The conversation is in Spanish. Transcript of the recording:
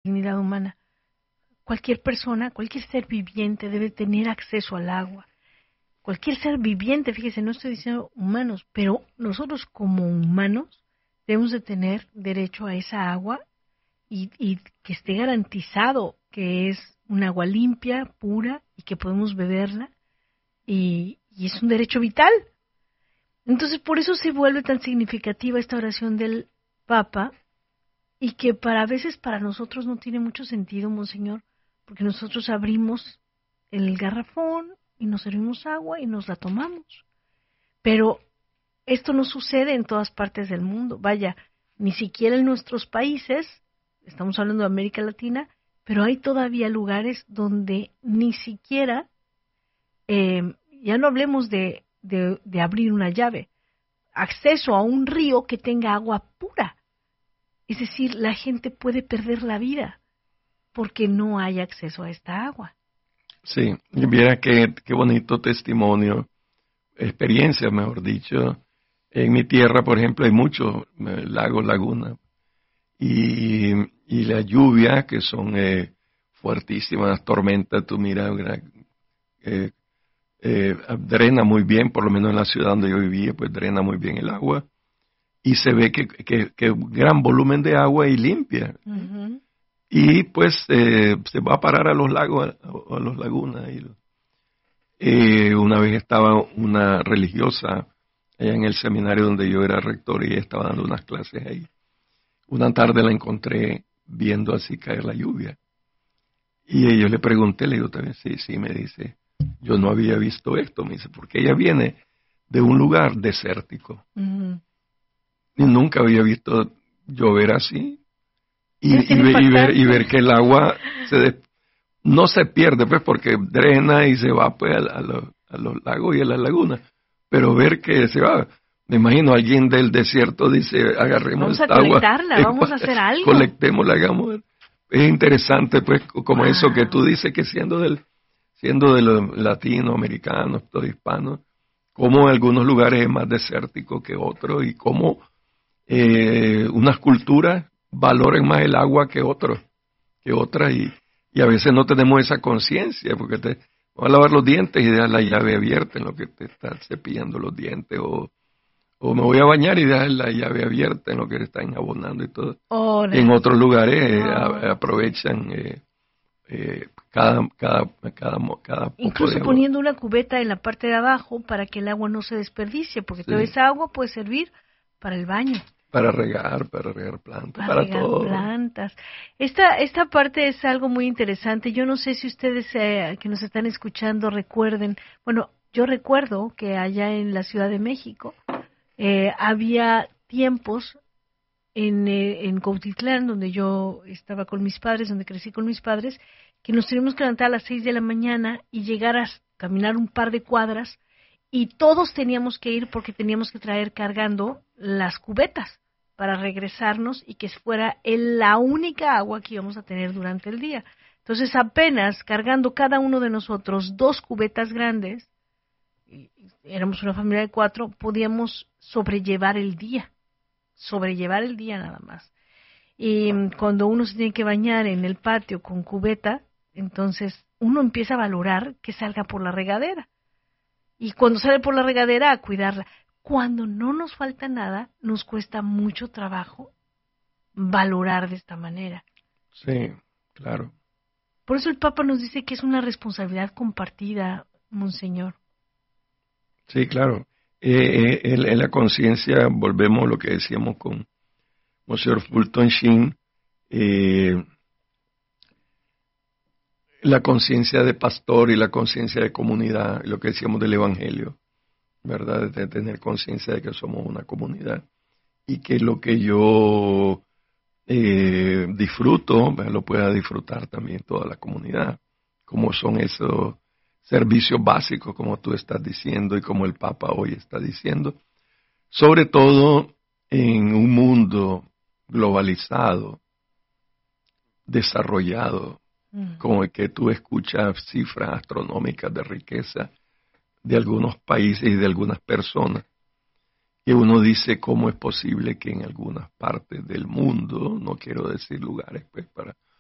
dignidad humana. Cualquier persona, cualquier ser viviente debe tener acceso al agua. Cualquier ser viviente, fíjese, no estoy diciendo humanos, pero nosotros como humanos debemos de tener derecho a esa agua y que esté garantizado que es un agua limpia, pura y que podemos beberla y es un derecho vital. Entonces, por eso se vuelve tan significativa esta oración del Papa y que a veces para nosotros no tiene mucho sentido, Monseñor, porque nosotros abrimos el garrafón y nos servimos agua y nos la tomamos. Pero esto no sucede en todas partes del mundo. Vaya, ni siquiera en nuestros países, estamos hablando de América Latina, pero hay todavía lugares donde ni siquiera, ya no hablemos de abrir una llave, acceso a un río que tenga agua pura. Es decir, la gente puede perder la vida porque no hay acceso a esta agua. Sí, y mira qué bonito testimonio, experiencia, mejor dicho. En mi tierra, por ejemplo, hay muchos lagos, lagunas, y las lluvias que son fuertísimas, las tormentas, tú miras, drena muy bien, por lo menos en la ciudad donde yo vivía, pues drena muy bien el agua, y se ve que un gran volumen de agua y limpia. Uh-huh. Y pues se va a parar a los lagos, a las lagunas. Una vez estaba una religiosa allá en el seminario donde yo era rector y ella estaba dando unas clases ahí. Una tarde la encontré viendo así caer la lluvia. Y yo le pregunté, le digo también, sí, me dice, yo no había visto esto, me dice, porque ella viene de un lugar desértico. Uh-huh. Y nunca había visto llover así. Y ver que el agua no se pierde, pues, porque drena y se va, pues, a los lagos y a las lagunas. Pero ver que se va, me imagino alguien del desierto dice, agarremos esta agua. Vamos a colectarla, vamos a hacer algo. Colectémosla, hagamos. Es interesante, pues, como eso que tú dices, que siendo de los latinoamericanos, los hispanos, como en algunos lugares es más desértico que otros y como unas culturas valoren más el agua que otras y a veces no tenemos esa conciencia porque te vas a lavar los dientes y dejas la llave abierta en lo que te estás cepillando los dientes o me voy a bañar y dejas la llave abierta en lo que te están enjabonando y todo. Y en otros lugares aprovechan cada poco incluso de agua, poniendo una cubeta en la parte de abajo para que el agua no se desperdicie porque toda esa agua puede servir para el baño. Para regar plantas, para todo. Plantas. Esta parte es algo muy interesante. Yo no sé si ustedes que nos están escuchando recuerden. Bueno, yo recuerdo que allá en la Ciudad de México había tiempos en Cuautitlán, donde yo estaba con mis padres, donde crecí con mis padres, que nos teníamos que levantar a las 6 de la mañana y llegar a caminar un par de cuadras y todos teníamos que ir porque teníamos que traer cargando las cubetas para regresarnos y que fuera la única agua que íbamos a tener durante el día. Entonces apenas cargando cada uno de nosotros 2 cubetas grandes, y éramos una familia de 4, podíamos sobrellevar el día nada más. Y cuando uno se tiene que bañar en el patio con cubeta, entonces uno empieza a valorar que salga por la regadera. Y cuando sale por la regadera, a cuidarla. Cuando no nos falta nada, nos cuesta mucho trabajo valorar de esta manera. Sí, claro. Por eso el Papa nos dice que es una responsabilidad compartida, Monseñor. Sí, claro. En la conciencia, volvemos a lo que decíamos con Monseñor Fulton Sheen, la conciencia de pastor y la conciencia de comunidad, lo que decíamos del Evangelio, ¿verdad? De tener conciencia de que somos una comunidad y que lo que yo disfruto, lo pueda disfrutar también toda la comunidad, como son esos servicios básicos, como tú estás diciendo y como el Papa hoy está diciendo, sobre todo en un mundo globalizado, desarrollado, como el que tú escuchas cifras astronómicas de riqueza de algunos países y de algunas personas, que uno dice cómo es posible que en algunas partes del mundo, no quiero decir lugares pues para